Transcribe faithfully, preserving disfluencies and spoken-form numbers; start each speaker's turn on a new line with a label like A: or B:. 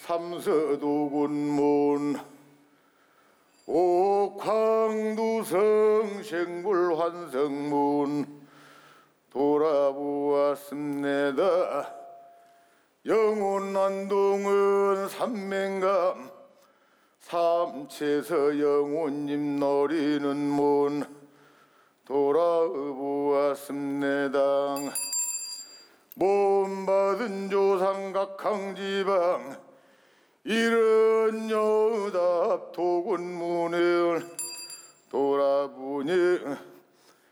A: 삼서도군문 옥황두성 생불환성문 돌아보았습니다. 영혼난동은 삼맹감 삼체서 영혼님 노리는 문 돌아보았습니다. 몸 받은 조상 각항지방 이른 여답 도군문을 돌아보니